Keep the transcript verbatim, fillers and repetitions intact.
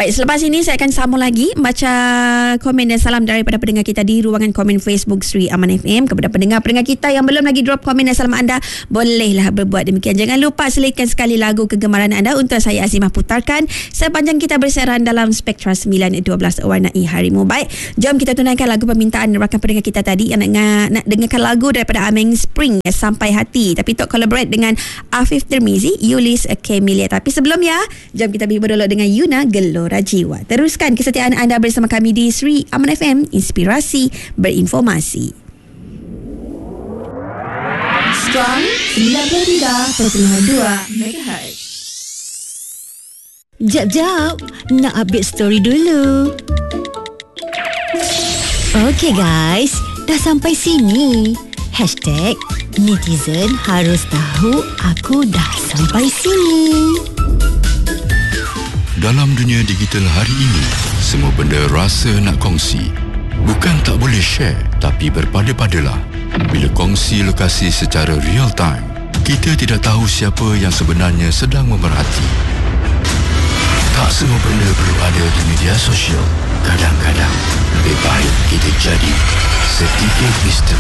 Baik, selepas ini saya akan sambung lagi baca komen dan salam daripada pendengar kita di ruangan komen Facebook Sri Aman F M. Kepada pendengar-pendengar kita yang belum lagi drop komen dan salam anda, bolehlah berbuat demikian. Jangan lupa selitkan sekali lagu kegemaran anda untuk saya Azimah putarkan sepanjang kita bersiaran dalam Spektra sembilan dua belas Warnai Harimu. Baik, jom kita tunaikan lagu permintaan rakan pendengar kita tadi yang nak, nak dengarkan lagu daripada Ameng Spring, Sampai Hati, tapi untuk collaborate dengan Afif Tirmizi, Yulis Kemilia. Tapi sebelumnya, jom kita berbual dulu dengan Yuna, Gelora Jiwa. Teruskan kesetiaan anda bersama kami di Sri Aman F M, inspirasi berinformasi. Strong sembilan puluh tiga perpuluhan dua megahertz. Jap-jap, nak update story dulu. Okay guys, dah sampai sini. Hashtag netizen harus tahu aku dah sampai sini. Dalam dunia digital hari ini, semua benda rasa nak kongsi. Bukan tak boleh share, tapi berpada-padalah. Bila kongsi lokasi secara real time, kita tidak tahu siapa yang sebenarnya sedang memerhati. Tak semua benda perlu ada di media sosial. Kadang-kadang lebih baik kita jadi sedikit misteri.